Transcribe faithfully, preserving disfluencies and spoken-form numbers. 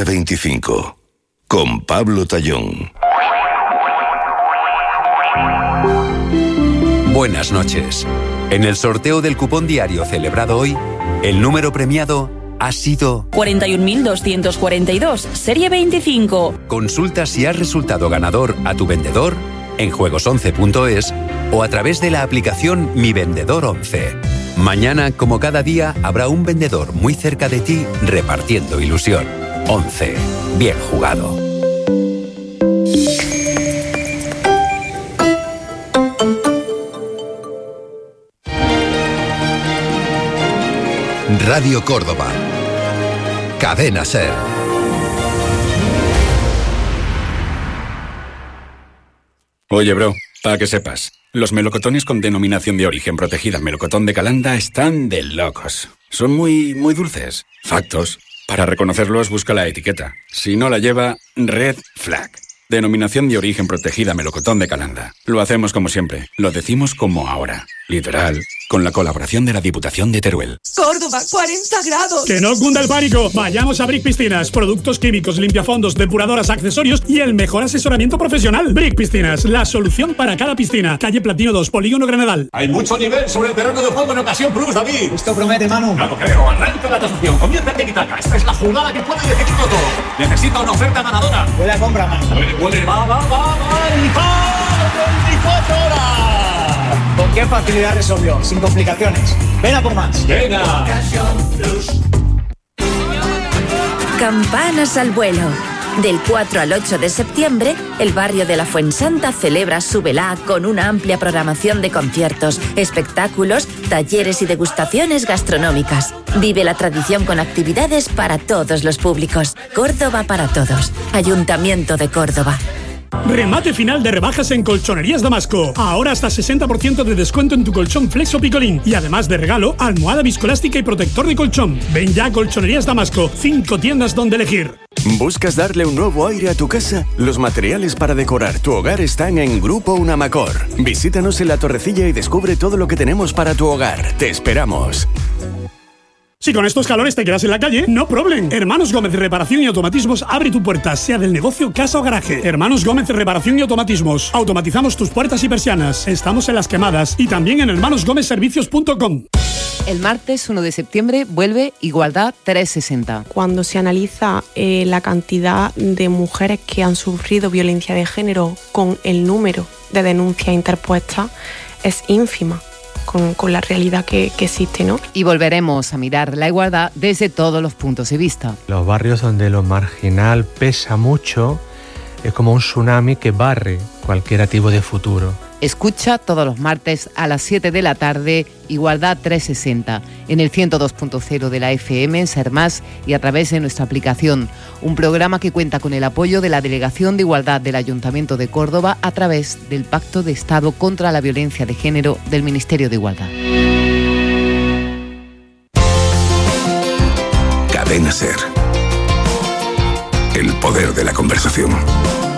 Cierre veinticinco, con Pablo Tallón. Buenas noches. En el sorteo del cupón diario celebrado hoy, el número premiado ha sido cuarenta y un mil doscientos cuarenta y dos, serie veinticinco. Consulta si has resultado ganador a tu vendedor en juegos once punto es o a través de la aplicación Mi Vendedor once. Mañana, como cada día, habrá un vendedor muy cerca de ti repartiendo ilusión. once. Bien jugado. Radio Córdoba. Cadena SER. Oye, bro, para que sepas, los melocotones con denominación de origen protegida melocotón de Calanda están de locos. Son muy, muy dulces. Factos. Para reconocerlos, busca la etiqueta. Si no la lleva, red flag. Denominación de origen protegida melocotón de Calanda. Lo hacemos como siempre. Lo decimos como ahora. Literal. Con la colaboración de la Diputación de Teruel. Córdoba, cuarenta grados. Que no cunda el pánico. Vayamos a Brick Piscinas. Productos químicos, limpiafondos, depuradoras, accesorios y el mejor asesoramiento profesional. Brick Piscinas, la solución para cada piscina. Calle Platino dos, Polígono Granadal. Hay mucho nivel sobre el terreno de juego en Ocasión Plus, David. Esto promete, Manu. No lo creo. Arranca la tasación. Comienza el tiki-taka. Esta es la jugada que puede definirlo todo. Necesita una oferta ganadora. Buena compra, Manu. Puede, puede. Va, va, va, va. ¡Y va! veinticuatro horas. ¿Con qué facilidad resolvió? Sin complicaciones. Ven a por más. Venga. Campanas al vuelo. Del cuatro al ocho de septiembre, el barrio de la Fuensanta celebra su velá con una amplia programación de conciertos, espectáculos, talleres y degustaciones gastronómicas. Vive la tradición con actividades para todos los públicos. Córdoba para todos. Ayuntamiento de Córdoba. Remate final de rebajas en Colchonerías Damasco. Ahora hasta sesenta por ciento de descuento en tu colchón Flex o Picolín. Y además de regalo, almohada viscoelástica y protector de colchón. Ven ya a Colchonerías Damasco. Cinco tiendas donde elegir. ¿Buscas darle un nuevo aire a tu casa? Los materiales para decorar tu hogar están en Grupo Unamacor. Visítanos en La Torrecilla y descubre todo lo que tenemos para tu hogar. Te esperamos. Si con estos calores te quedas en la calle, no problem. Hermanos Gómez Reparación y Automatismos abre tu puerta, sea del negocio, casa o garaje. Hermanos Gómez Reparación y Automatismos. Automatizamos tus puertas y persianas. Estamos en Las Quemadas y también en hermanos gómez servicios punto com. El martes uno de septiembre vuelve Igualdad trescientos sesenta. Cuando se analiza eh, la cantidad de mujeres que han sufrido violencia de género con el número de denuncias interpuestas, es ínfima. Con, con la realidad que, que existe, ¿no? Y volveremos a mirar la igualdad desde todos los puntos de vista. Los barrios donde lo marginal pesa mucho es como un tsunami que barre cualquier tipo de futuro. Escucha todos los martes a las siete de la tarde Igualdad trescientos sesenta en el ciento dos punto cero de la F M en Ser Más y a través de nuestra aplicación. Un programa que cuenta con el apoyo de la Delegación de Igualdad del Ayuntamiento de Córdoba a través del Pacto de Estado contra la Violencia de Género del Ministerio de Igualdad. Cadena SER. El poder de la conversación.